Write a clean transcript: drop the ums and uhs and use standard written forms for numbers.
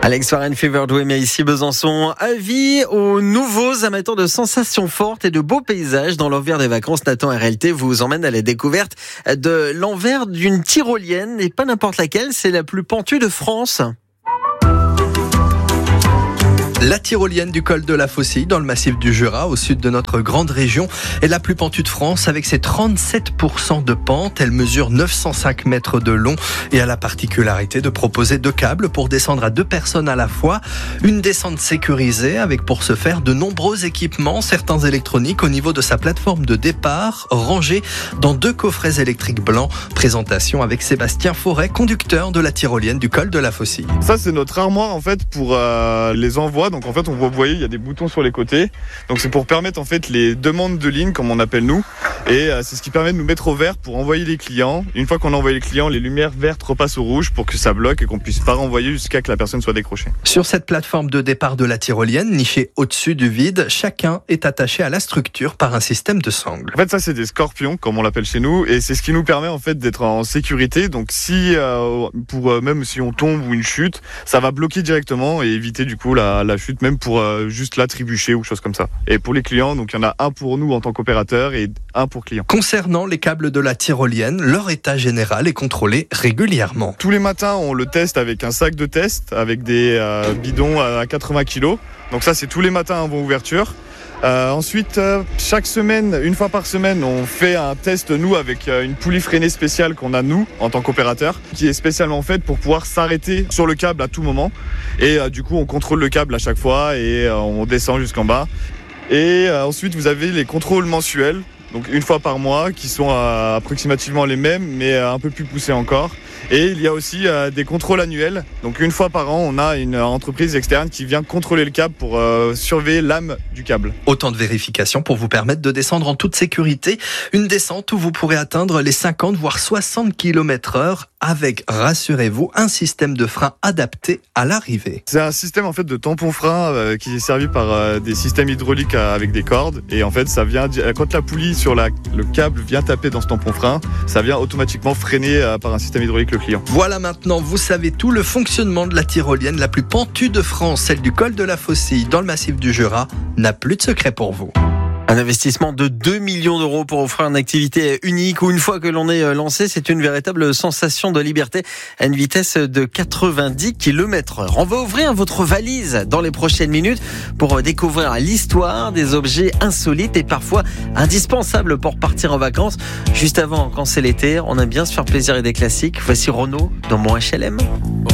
Alex Warren, Fever Dream et ici Besançon. Avis aux nouveaux amateurs de sensations fortes et de beaux paysages. Dans l'envers des vacances, Nathan RLT vous emmène à la découverte de l'envers d'une tyrolienne, et pas n'importe laquelle, c'est la plus pentue de France. La tyrolienne du col de la Faucille, dans le massif du Jura, au sud de notre grande région, est la plus pentue de France avec ses 37% de pente. Elle mesure 905 mètres de long et a la particularité de proposer 2 câbles pour descendre à 2 personnes à la fois. Une descente sécurisée avec pour ce faire de nombreux équipements, certains électroniques au niveau de sa plateforme de départ, rangés dans 2 coffrets électriques blancs. Présentation avec Sébastien Forêt, conducteur de la tyrolienne du col de la Faucille. Ça, c'est notre armoire en fait pour les envois. Donc en fait, vous voyez, il y a des boutons sur les côtés. Donc c'est pour permettre en fait les demandes de ligne, comme on appelle nous. Et c'est ce qui permet de nous mettre au vert pour envoyer les clients. Une fois qu'on a envoyé les clients, les lumières vertes repassent au rouge pour que ça bloque et qu'on puisse pas renvoyer jusqu'à que la personne soit décrochée. Sur cette plateforme de départ de la tyrolienne, nichée au-dessus du vide, chacun est attaché à la structure par un système de sangles. En fait, ça c'est des scorpions, comme on l'appelle chez nous, et c'est ce qui nous permet en fait d'être en sécurité. Donc si même si on tombe ou une chute, ça va bloquer directement et éviter du coup la chute, même pour juste la trébucher ou chose comme ça. Et pour les clients, donc il y en a un pour nous en tant qu'opérateur et un pour client. Concernant les câbles de la tyrolienne, leur état général est contrôlé régulièrement. Tous les matins, on le teste avec un sac de test, avec des bidons à 80 kg. Donc ça, c'est tous les matins avant ouverture. Ensuite, chaque semaine, une fois par semaine, on fait un test, nous, avec une poulie freinée spéciale qu'on a, nous, en tant qu'opérateur, qui est spécialement faite pour pouvoir s'arrêter sur le câble à tout moment. Et du coup, on contrôle le câble à chaque fois et on descend jusqu'en bas. Et ensuite, vous avez les contrôles mensuels, donc une fois par mois, qui sont approximativement les mêmes, mais un peu plus poussés encore. Et il y a aussi des contrôles annuels. Donc une fois par an, on a une entreprise externe qui vient contrôler le câble pour surveiller l'âme du câble. Autant de vérifications pour vous permettre de descendre en toute sécurité. Une descente où vous pourrez atteindre les 50 voire 60 km/h avec, rassurez-vous, un système de frein adapté à l'arrivée. C'est un système en fait de tampon frein qui est servi par des systèmes hydrauliques avec des cordes. Et en fait, ça vient quand la poulie sur le câble vient taper dans ce tampon frein, ça vient automatiquement freiner par un système hydraulique le client. Voilà, maintenant vous savez tout. Le fonctionnement de la tyrolienne la plus pentue de France, celle du col de la Faucille dans le massif du Jura, n'a plus de secret pour vous. Un investissement de 2 millions d'euros pour offrir une activité unique où une fois que l'on est lancé, c'est une véritable sensation de liberté à une vitesse de 90 km/h. On va ouvrir votre valise dans les prochaines minutes pour découvrir l'histoire des objets insolites et parfois indispensables pour partir en vacances. Juste avant, quand c'est l'été, on aime bien se faire plaisir et des classiques. Voici Renaud dans mon HLM.